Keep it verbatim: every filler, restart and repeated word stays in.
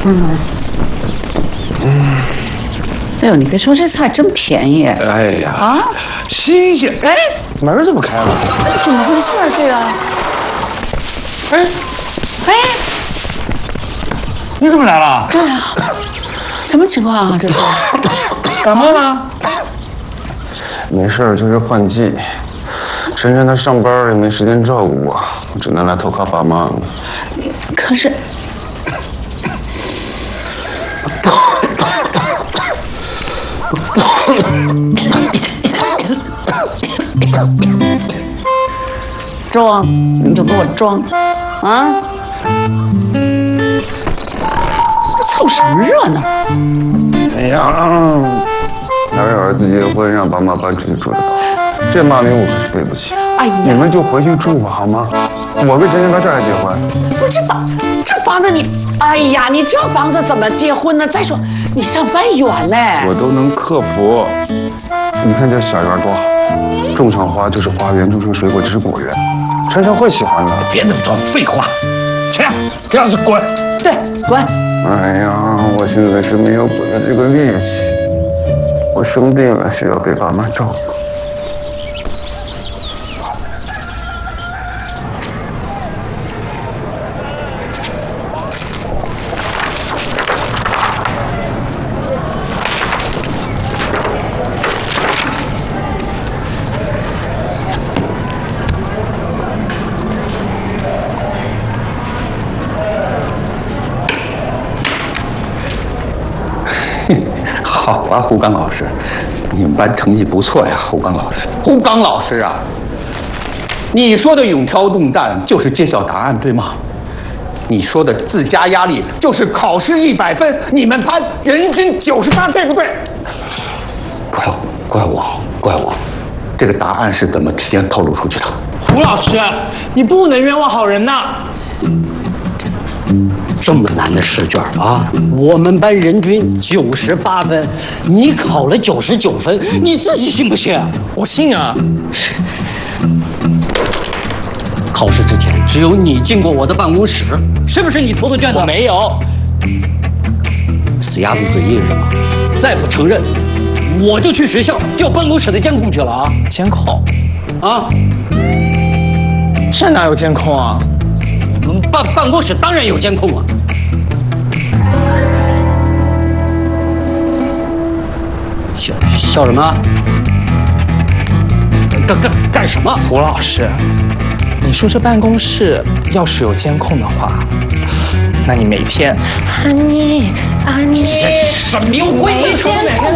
嗯。嗯。哎呦，你别说，这菜真便宜。 哎呀， 啊， 新鲜！ 哎， 门怎么开了？ 怎么回事啊？这个？ 哎， 哎， 你怎么来了？ 对啊，什么情况啊？这是感冒了？ 没事，就是换季。晨晨他上班也没时间照顾我，我只能来投靠爸妈了。 可是。装，你就给我装，啊！凑什么热闹？ 哎呀，哪有儿子结婚让爸妈搬出去住的高？这骂名我可是背不起。 哎呀， 你们就回去住吧，好吗？我跟晨晨到这儿还结婚？ 不是这房，这房子你，哎呀，你这房子怎么结婚呢？再说你上班远呢。 我都能克服。你看这小园多好，种上花就是花园，种上水果就是果园。晨晨会喜欢的。 别那么多废话，去，给老子滚！ 对，滚！ 哎呀，我现在是没有滚的这个力气。我生病了，需要被爸妈照顾。 好啊，胡刚老师，你们班成绩不错呀，胡刚老师。胡刚老师啊，你说的勇挑重担就是揭晓答案，对吗？你说的自加压力就是考试一百分，你们班人均九十八，对不对？怪我，怪我，怪我，这个答案是怎么直接透露出去的？ 胡老师，你不能冤枉好人呐！ 这么难的试卷啊，我们班人均九十八分，你考了九十九分，你自己信不信啊？ 我信啊！ 是。考试之前只有你进过我的办公室，是不是你偷的卷子？ 我没有。 死鸭子嘴硬是吗？再不承认，我就去学校调办公室的监控去了啊！ 监控？ 啊？ 这哪有监控啊？ 我们办办公室当然有监控啊！笑笑什么？干干干什么？ 胡老师，你说这办公室要是有监控的话，那你每天……安妮，安妮， 这什么鬼？